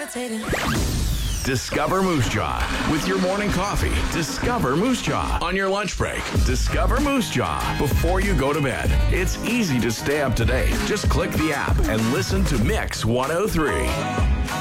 levitating. Discover Moose Jaw with your morning coffee. Discover Moose Jaw on your lunch break. Discover Moose Jaw before you go to bed. It's easy to stay up to date. Just click the app and listen to Mix 103.